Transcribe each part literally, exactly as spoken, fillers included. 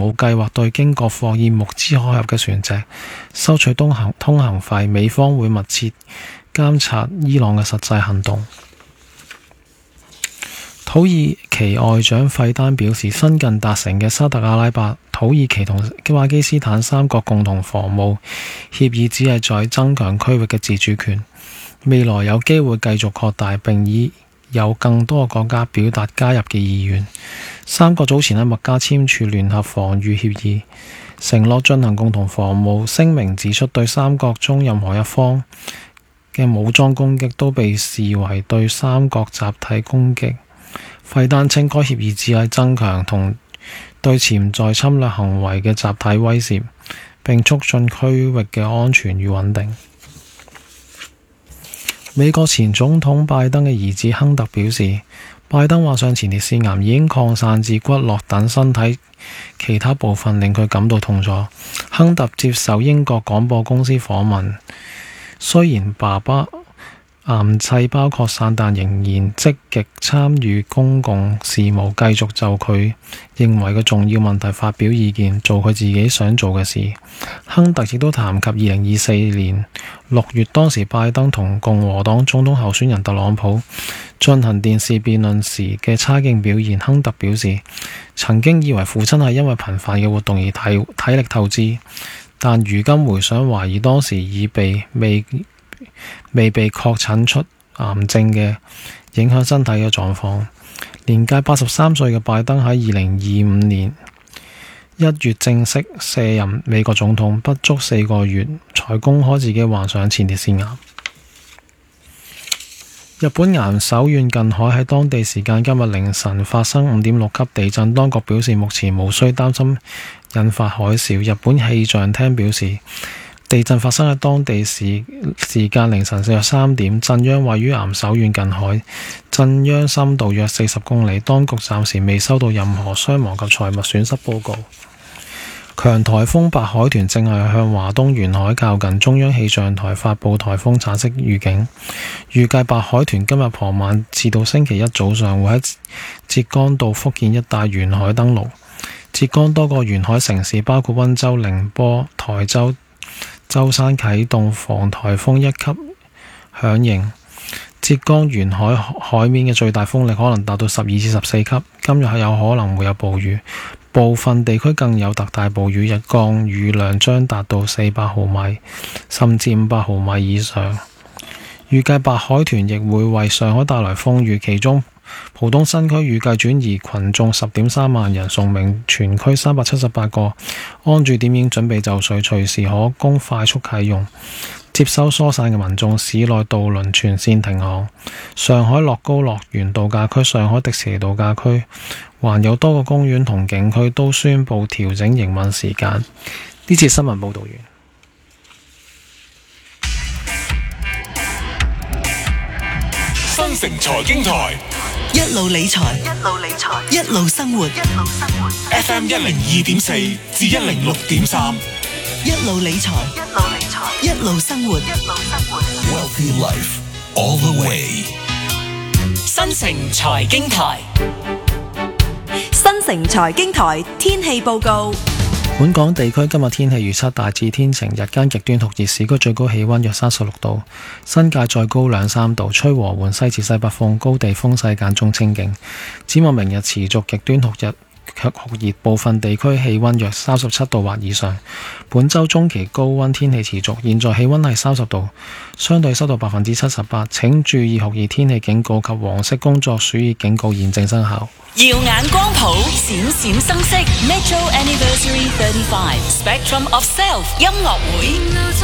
務計劃對經過霍爾木茲海峽嘅船隻收取通行通行費，美方會密切監察伊朗嘅實際行動。土耳其外長費丹表示，新近達成嘅沙特阿拉伯、土耳其同巴基斯坦三國共同防務協議只係在增強區域嘅自主權，未來有機會繼續擴大，並以有更多國家表達加入嘅意願。三國早前喺麥加簽署聯合防禦協議，承諾進行共同防務。聲明指出，對三國中任何一方嘅武裝攻擊都被視為對三國集體攻擊。費丹稱該協議只係增強同對潛在侵略行為嘅集體威懾，並促進區域嘅安全與穩定。美國前總統拜登嘅兒子亨特表示，拜登患上前列腺癌已經擴散至骨骼等身體其他部分，令佢感到痛楚。亨特接受英國廣播公司訪問，雖然爸爸癌細胞擴散，但仍然積極參與公共事務，繼續就佢認為嘅重要問題發表意見，做佢自己想做嘅事。亨特亦都談及二零二四年六月，當時拜登同共和黨總統候選人特朗普進行電視辯論時嘅差勁表現。亨特表示，曾經以為父親係因為頻繁嘅活動而體體力透支，但如今回想，懷疑當時已被未未被確診出癌症嘅影響身體嘅狀況。年屆八十三歲嘅拜登喺二零二五年一月正式卸任美國總統，不足四個月才公開自己患上前列腺癌。日本岩手縣近海喺當地時間今日凌晨發生五點六級地震，當局表示目前無需擔心引發海嘯。日本氣象廳表示，地震發生喺當地時時間凌晨四十三點，震央位於岩手縣近海，震央深度約四十公里。當局暫時未收到任何傷亡及財物損失報告。強颱風白海豚正係向華東沿海靠近，中央氣象台發布颱風橙色預警，預計白海豚今日傍晚至到星期一早上會喺浙江到福建一帶沿海登陸。浙江多個沿海城市包括溫州、寧波、台州、舟山啟動防颱風一級響應。浙江沿海海面嘅最大風力可能達到十二至十四級，今日係有可能會有暴雨，部分地區更有特大暴雨，日降雨量將達到四百毫米甚至五百毫米以上。預計白海豚亦會為上海帶來風雨，其中浦東新區預計轉移群眾十點三萬人，崇明全區三百七十八個安置點已經準備就緒，隨時可供快速啟用，接收疏散嘅民眾。市內渡輪全線停航。上海樂高樂園度假區、上海迪士尼度假區，還有多個公園同景區都宣布調整營運時間。呢次新聞報道完。 新城財經台， 一路理財，一路理財，一路生活，一路生活。 F M 一零二點四至一零六點三， 一路理財，一路理財，一路生活，一路生活。 Wealthy Life all the way。 新城財經台， 新城財經台天氣報告。 本港地區今日天氣預測大致天晴，日間極端酷熱，市區最高氣溫約三十六度，新界再高兩三度，吹和緩西至西北風，高地風勢間中清勁。展望明日持續極端酷熱，卻酷熱，部分地區氣溫約三十七度或以上。本週中期高溫天氣持續，現在氣溫係三十度，相對濕度百分之七十八。請注意酷熱天氣警告及黃色工作暑熱警告現正生效。 耀眼光譜，閃閃生色 Metro Anniversary thirty-five Spectrum of Self 音樂會，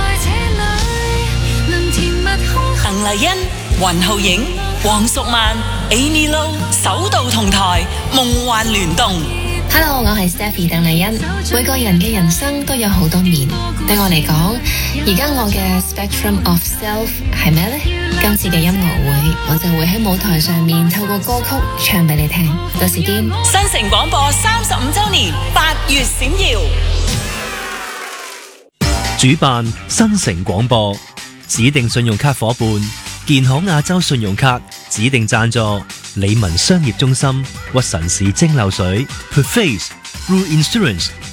鄧麗欣、雲浩影、黃淑曼、Amy Lo 首度同台，夢幻聯動。 Hello， 我係 Stephy 鄧麗欣。每個人嘅人生都有好多面，對我嚟講，而家我嘅 Spectrum of Self 係咩呢？今次嘅音樂會，我就會喺舞台上面透過歌曲唱俾你聽。到時見。 新城廣播三十五週年，八月閃耀。 主辦新城廣播，指定信用卡夥伴建行亞洲信用卡，指定贊助理文商業中心、屈臣氏蒸餾水、Perface、Blue Insurance。